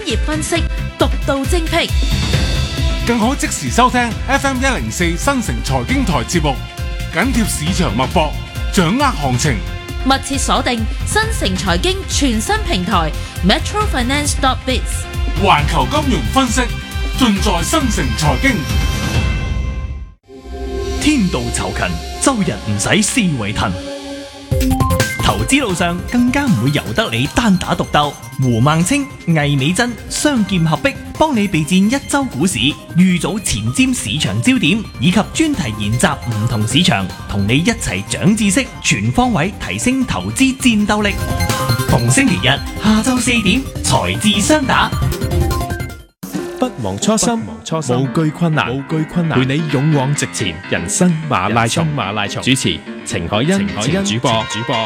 業分析，獨到精闢， 更可即時收聽 FM104新城財經台節目，緊貼市場脈搏，掌握行情。 密切鎖定新城財經全新平台 metrofinance.biz， 環球金融分析盡在新城財經。 天道酬勤，周日唔使思維騰。投資路上更加唔會由得你單打獨鬥。胡孟青、魏美珍雙劍合璧，幫你備戰一周股市，預早前瞻市場焦點，以及專題研習唔同市場，同你一齊長知識，全方位提升投資戰鬥力。逢星期日下晝4點，財智雙打。 不忘初心，無懼困難，陪你勇往直前。人生馬拉松，主持程海欣主播。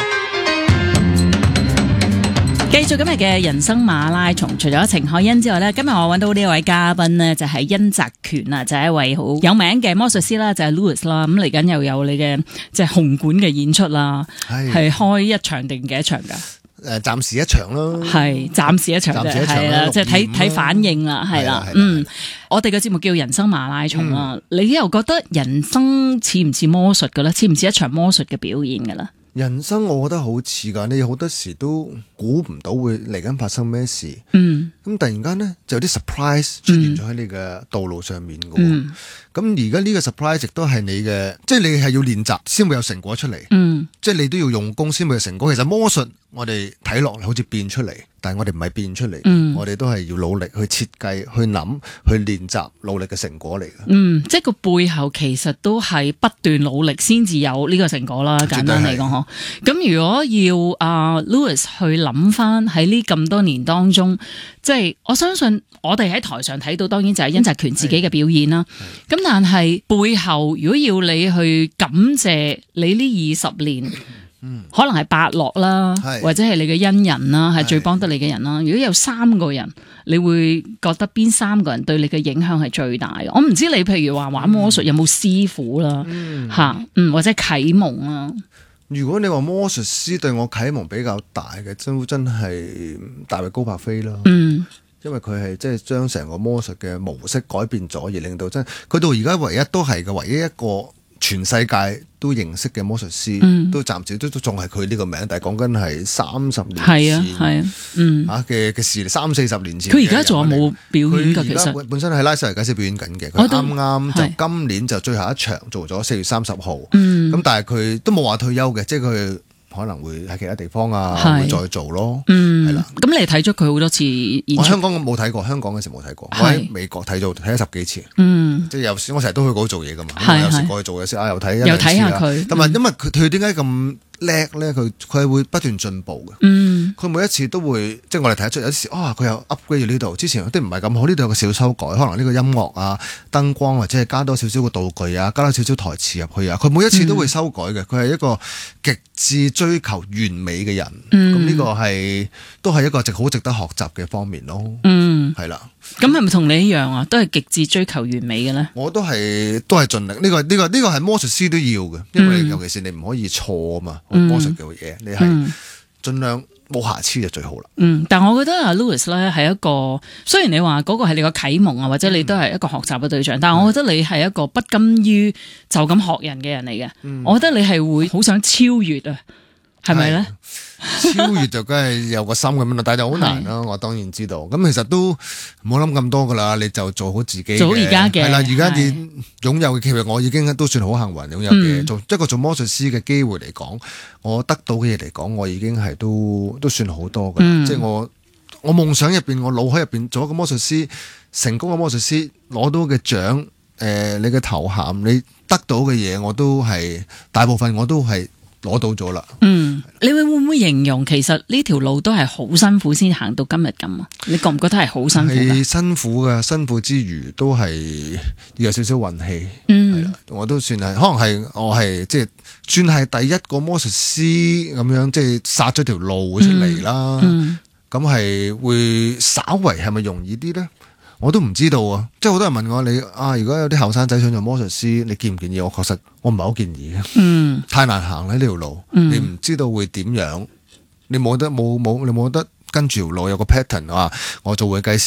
繼續今日嘅人生馬拉松，除咗程海欣之外呢，今日我揾到呢位嘉賓呢，就係殷澤權啊，就係一位好有名嘅魔術師啦，就係 Louis 啦。咁嚟緊又有你嘅即係紅館嘅演出啦，係開一場定幾多場噶？ 暫時一場咯， 係暫時一場啫，係啦，即係睇反應啦，係啦，我哋嘅節目叫人生馬拉松啦，你又覺得人生似唔似魔術嘅咧？似唔似一場魔術嘅表演嘅咧？ 人生我覺得好似㗎，你好多時都估唔到會嚟緊發生咩事，咁突然間呢，就有啲 surprise 出現咗喺你嘅道路上面嘅，咁而家呢個 surprise 亦都係你嘅，即係你係要練習先會有成果出嚟，即係你都要用功先會有成果。其實魔術我哋睇落好似變出嚟，但係我哋唔係變出嚟，我哋都係要努力去設計、去諗、去練習，努力嘅成果嚟嘅。 即係個背後其實都係不斷努力先至有呢個成果啦。簡單嚟講，嗬。咁如果要Louis 去諗翻喺呢咁多年當中，即係我相信我哋喺台上睇到，當然就係殷澤權自己嘅表現啦。咁但係背後，如果要你去感謝你呢20年。可能係伯樂啦，或者係你嘅恩人啦，係最幫得你嘅人啦。如果有3個人，你會覺得邊3個人對你嘅影響係最大嘅？我唔知你譬如話玩魔術有冇師傅啦，或者啟蒙啦。 如果你話魔術師對我啟蒙比較大嘅，真係大衛高柏飛啦。因為佢係即係將成個魔術嘅模式改變咗，而令到佢到而家唯一一個全世界都認識嘅魔術師，都暫時都仲係佢呢個名，但係講緊係30年前嘅事，30-40年前。 佢而家仲有冇表演㗎？其實本身喺拉斯維加斯表演緊嘅，佢啱啱就今年就最後一場做咗4月30號，咁但係佢都冇話退休嘅，即係佢可能會喺其他地方會再做咯，係啦。咁你睇咗佢好多次演出？ 我香港冇睇過，香港嗰時冇睇過，我喺美國睇咗10幾次。即係有時我成日都去嗰度做嘢噶嘛，有時過去做嘅時又睇下佢。 同埋因為佢點解咁叻咧？佢係會不斷進步嘅。佢每一次都會，即係我哋睇得出，有時佢又 upgrade 呢度，之前有啲唔係咁好，呢度有個小修改，可能呢個音樂啊、燈光或者係加多少少個道具啊，加多少少台詞入去啊，佢每一次都會修改嘅。佢係一個極致追求完美嘅人，咁呢個都係一個好值得學習嘅方面咯。係啦。 咁係咪同你一樣啊？都係極致追求完美嘅咧？ 我都係盡力。呢個係魔術師都要嘅，因為尤其是你唔可以錯啊嘛。魔術嘅嘢，你係盡量冇瑕疵就最好啦。 但係我覺得阿 Louis 咧係一個，雖然你話嗰個係你個啟蒙啊，或者你都係一個學習嘅對象，但係我覺得你係一個不甘於就咁學人嘅人嚟嘅。我覺得你係會好想超越啊，係咪咧？ 超越就梗係有個心咁樣，但係就好難啦。我當然知道，咁其實都唔好諗咁多噶啦，你就做好自己，做好而家嘅係啦。而家你擁有嘅，其實我已經都算好幸運擁有嘅。做一個做魔術師嘅機會嚟講，我得到嘅嘢嚟講，我已經係都算好多噶啦。即係我夢想入邊，我腦海入邊做一個魔術師，成功嘅魔術師，攞到嘅獎，你嘅頭銜，你得到嘅嘢，我都係大部分我都係攞到咗啦。 你會唔會形容其實呢條路都係好辛苦先行到今日咁啊？你覺唔覺得係好辛苦？ 係辛苦嘅，辛苦之餘都係有少少運氣。係啦，我都算係，可能係我係即係算係第一個魔術師咁樣，即係殺咗條路出嚟啦。咁係會稍為係咪容易啲咧？我都唔知道啊！即係好多人問我，你如果有啲後生仔想做魔術師，你建唔建議？我確實我唔係好建議嘅。太難行喺呢條路，你唔知道會點樣，你冇得跟住條路有個 pattern 話我做會計師